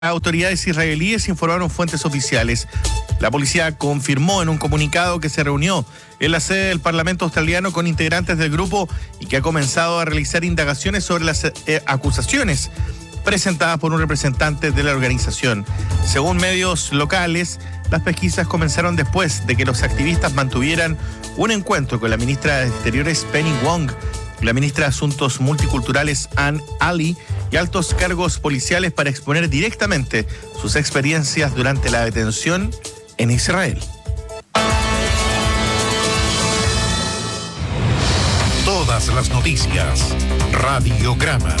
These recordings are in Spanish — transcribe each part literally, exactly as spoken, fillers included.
Autoridades israelíes informaron fuentes oficiales. La policía confirmó en un comunicado que se reunió en la sede del Parlamento australiano con integrantes del grupo y que ha comenzado a realizar indagaciones sobre las eh, acusaciones presentadas por un representante de la organización. Según medios locales, las pesquisas comenzaron después de que los activistas mantuvieran un encuentro con la ministra de Exteriores Penny Wong, la ministra de Asuntos Multiculturales Ann Ali y altos cargos policiales para exponer directamente sus experiencias durante la detención en Israel. Todas las noticias. Radiograma.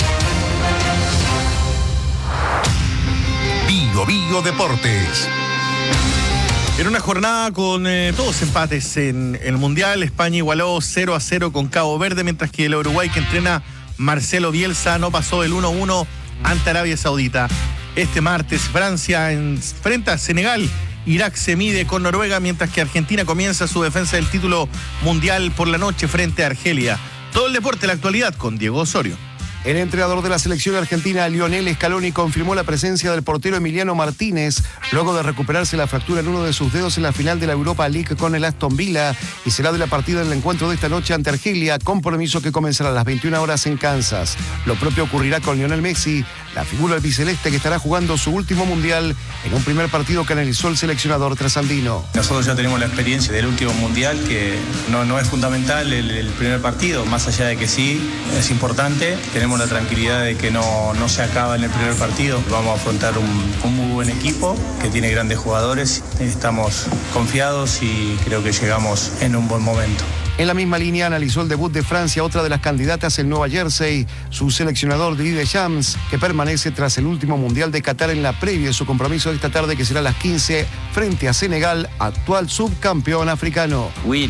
Bio Bio Deportes. En una jornada con eh, todos empates en el Mundial, España igualó cero a cero con Cabo Verde, mientras que el Uruguay que entrena Marcelo Bielsa no pasó del uno a uno ante Arabia Saudita. Este martes Francia enfrenta a Senegal, Irak se mide con Noruega, mientras que Argentina comienza su defensa del título mundial por la noche frente a Argelia. Todo el deporte, la actualidad con Diego Osorio. El entrenador de la selección argentina, Lionel Scaloni, confirmó la presencia del portero Emiliano Martínez luego de recuperarse la fractura en uno de sus dedos en la final de la Europa League con el Aston Villa y será de la partida en el encuentro de esta noche ante Argelia, compromiso que comenzará a las veintiuna horas en Kansas. Lo propio ocurrirá con Lionel Messi, la figura albiceleste que estará jugando su último mundial en un primer partido que analizó el seleccionador trasandino. Nosotros ya tenemos la experiencia del último mundial, que no, no es fundamental el, el primer partido, más allá de que sí, es importante. Tenemos la tranquilidad de que no, no se acaba en el primer partido. Vamos a afrontar un, un muy buen equipo que tiene grandes jugadores. Estamos confiados y creo que llegamos en un buen momento. En la misma línea analizó el debut de Francia, otra de las candidatas en Nueva Jersey, su seleccionador Didier Deschamps, que permanece tras el último Mundial de Qatar en la previa de su compromiso de esta tarde, que será a las quince, frente a Senegal, actual subcampeón africano.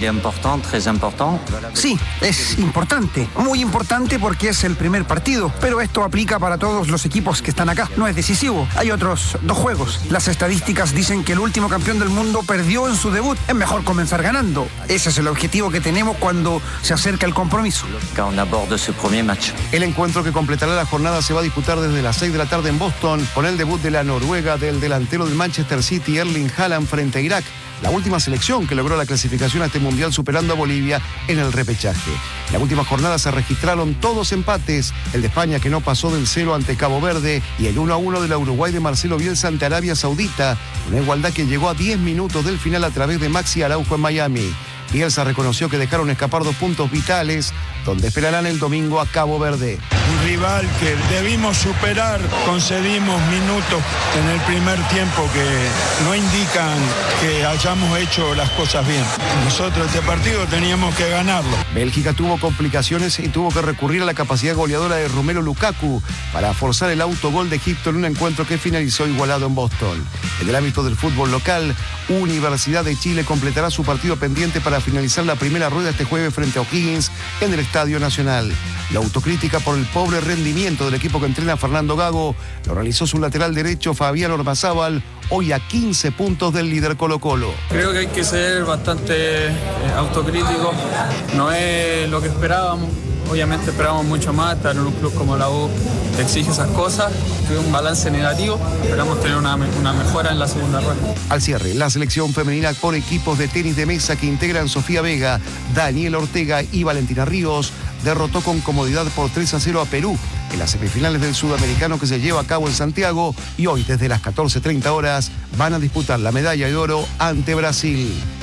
Sí, es importante, muy importante porque es el primer partido, pero esto aplica para todos los equipos que están acá. No es decisivo, hay otros dos juegos. Las estadísticas dicen que el último campeón del mundo perdió en su debut. Es mejor comenzar ganando. Ese es el objetivo que tenemos cuando se acerca el compromiso. El encuentro que completará la jornada se va a disputar desde las seis de la tarde en Boston, con el debut de la Noruega del delantero del Manchester City, Erling Haaland, frente a Irak, la última selección que logró la clasificación a este mundial superando a Bolivia en el repechaje. En la última jornada se registraron todos empates, el de España que no pasó del cero ante Cabo Verde y el uno a uno de la Uruguay de Marcelo Bielsa ante Arabia Saudita, una igualdad que llegó a diez minutos del final a través de Maxi Araujo en Miami. Bielsa reconoció que dejaron escapar dos puntos vitales, donde esperarán el domingo a Cabo Verde. Un rival que debimos superar, concedimos minutos en el primer tiempo que no indican que hayamos hecho las cosas bien. Nosotros este partido teníamos que ganarlo. Bélgica tuvo complicaciones y tuvo que recurrir a la capacidad goleadora de Romelu Lukaku para forzar el autogol de Egipto en un encuentro que finalizó igualado en Boston. En el ámbito del fútbol local, Universidad de Chile completará su partido pendiente para finalizar la primera rueda este jueves frente a O'Higgins en el Estadio Nacional. La autocrítica por el pobre rendimiento del equipo que entrena Fernando Gago lo realizó su lateral derecho Fabián Ormazábal, hoy a quince puntos del líder Colo-Colo. Creo que hay que ser bastante eh, autocrítico, no es lo que esperábamos. Obviamente esperamos mucho más, estar en un club como la U te exige esas cosas, que un balance negativo, esperamos tener una, una mejora en la segunda rueda. Al cierre, la selección femenina por equipos de tenis de mesa que integran Sofía Vega, Daniela Ortega y Valentina Ríos, derrotó con comodidad por tres a cero a Perú en las semifinales del Sudamericano que se lleva a cabo en Santiago y hoy desde las catorce treinta horas van a disputar la medalla de oro ante Brasil.